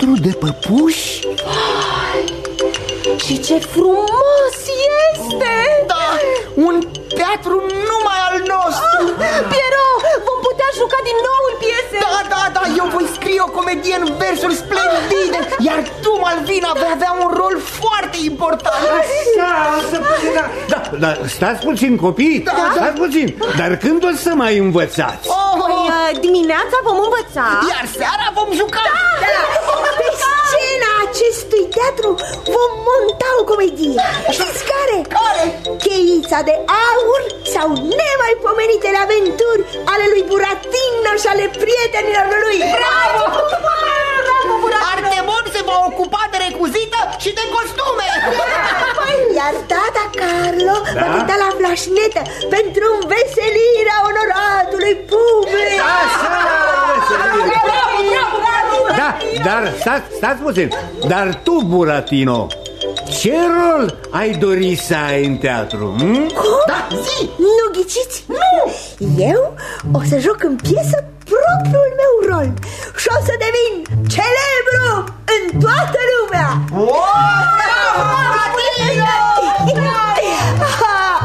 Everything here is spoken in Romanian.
teatru de păpuși? Și ce frumos este! Da, un teatru numai al nostru. Piero, vom putea juca din nou în piese. Da, eu voi scrie o comedie în versuri splendide, iar tu, Malvina, vei avea un rol foarte important. Așa, o să da, stați puțin, copii, stați puțin. Dar când o să mai învățați? Dimineața vom învăța, iar seara vom juca. Pe scena acestui teatru vom monta o comedie. Știți care? Cheița de aur sau nemaipomenitele aventuri ale lui Buratino și ale prietenilor lui. Bravo! Artemon se va ocupa de recuzită și de costume. Iar tata Carlo va cânta la flașnetă pentru înveselirea onoratului public. Da, dar stați puțin. Dar tu, Buratino, ce rol ai dori să ai în teatru? Da, zi! Nu ghiciți? Nu! Eu o să joc în piesă propriul meu rol și o să devin celebru în toată lumea.